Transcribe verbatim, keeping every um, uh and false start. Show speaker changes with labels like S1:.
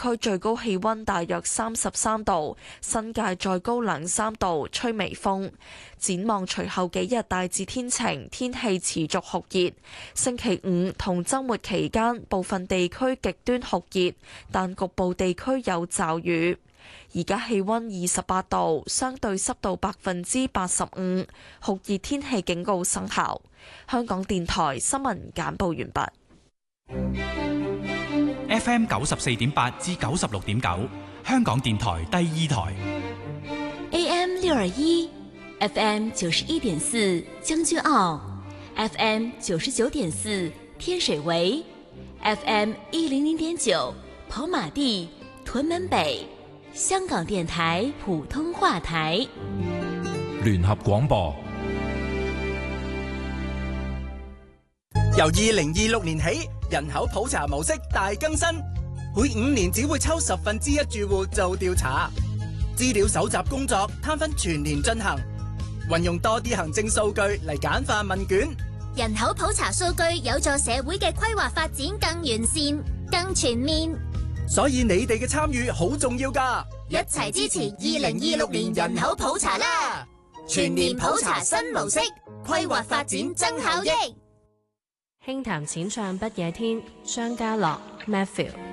S1: 區最高氣溫大約三十三度，新界再高兩三度，吹微風。展望隨後幾日大致天晴，天氣持續酷熱。星期五同週末期間，部分地區極端酷熱，但局部地區有驟雨。而家氣溫二十八度，相對濕度百分之八十五，酷熱天氣警告生效。香港電台新聞簡報完畢。
S2: F M 九十四點八至九十六點九，香港電台第二台。
S3: A M 六二一，F M 九十一點四將軍澳 ，F M 九十九點四天水圍 ，F M 一零零點九跑馬地屯門北。香港電台普通話台，
S4: 聯合廣播。
S5: 由二零二六年起，人口普查模式大更新，每五年只會抽十分之一住戶做調查，資料搜集工作攤分全年進行，運用多啲行政數據嚟簡化問卷。
S6: 人口普查數據有助社會嘅規劃發展更完善、更全面。
S5: 所以你哋嘅參與好重要㗎，
S6: 一齊支持二零二六年人口普查啦！全年普查新模式，規劃發展增效益。
S7: 輕談淺唱不夜天，張家樂 Matthew。